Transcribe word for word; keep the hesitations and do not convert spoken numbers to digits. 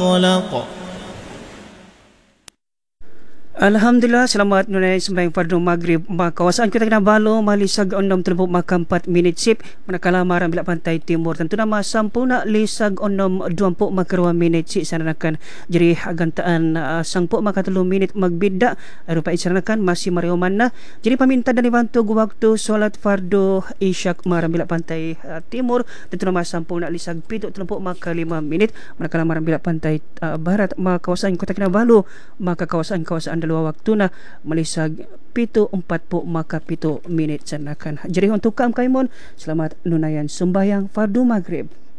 خلق. Alhamdulillah, selamat menunaikan sembahyang fardu maghrib. Kawasan Kota Kinabalu malisag onom telempuk maka empat minit sip manakala marang bila pantai timur tentu nama sampuna lisag onom duampuk maka dua minit sip saranakan jadi agantaan uh, sangpuk maka telu minit magbida rupa saranakan masih mariuman na jadi paminta dan dibantu waktu solat fardu isyak marang bila pantai uh, timur tentu nama sampuna lisag pitu telempuk maka lima minit manakala marang bila pantai uh, barat maka kawasan Kota Kinabalu maka kawasan-kawasan dua waktu na malisag pitu empat po maka pitu minit sanakan. Jadi untuk kaum kaimun selamat nunayan sembahyang fardu maghrib.